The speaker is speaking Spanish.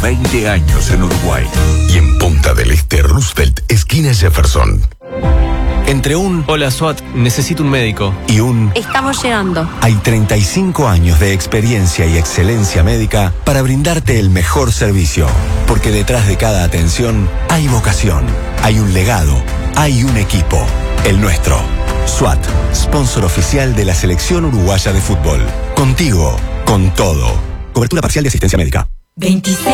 20 años en Uruguay. Y en Punta del Este, Roosevelt, esquina Jefferson. Entre un Hola SWAT, necesito un médico. y un Estamos llegando. hay 35 años de experiencia y excelencia médica para brindarte el mejor servicio. Porque detrás de cada atención hay vocación, hay un legado, hay un equipo. El nuestro. SWAT, sponsor oficial de la Selección Uruguaya de Fútbol. Contigo, con todo. Cobertura parcial de asistencia médica. 26